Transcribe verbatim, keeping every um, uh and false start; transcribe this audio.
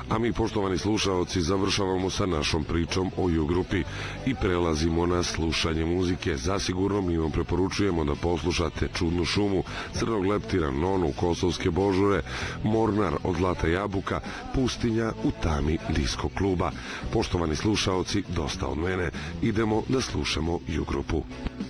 A mi, poštovani slušaoci, završavamo sa našom pričom o U-grupi i prelazimo na slušanje muzike. Zasigurno mi vam preporučujemo da poslušate Čudnu šumu, Crnog leptira, Nonu, Kosovske božure, Mornar od Zlata jabuka, Pustinja u tami disko kluba. Poštovani slušaoci, dosta od mene. Idemo da slušamo U-grupu.